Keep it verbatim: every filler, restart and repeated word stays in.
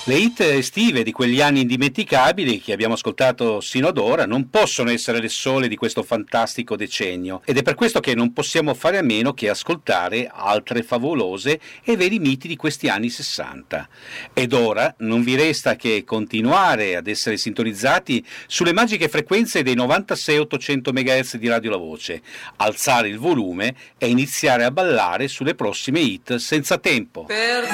Le hit estive di quegli anni indimenticabili che abbiamo ascoltato sino ad ora non possono essere le sole di questo fantastico decennio, ed è per questo che non possiamo fare a meno che ascoltare altre favolose e veri miti di questi anni sessanta. Ed ora non vi resta che continuare ad essere sintonizzati sulle magiche frequenze dei novantasei ottocento megahertz di Radio La Voce, alzare il volume e iniziare a ballare sulle prossime hit senza tempo. Per